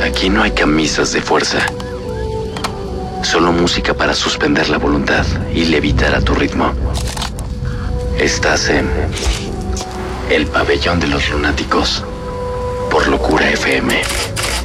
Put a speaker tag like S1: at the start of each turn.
S1: Aquí no hay camisas de fuerza. Solo música para suspender la voluntad y levitar a tu ritmo. Estás en El Pabellón de los Lunáticos por Locura FM.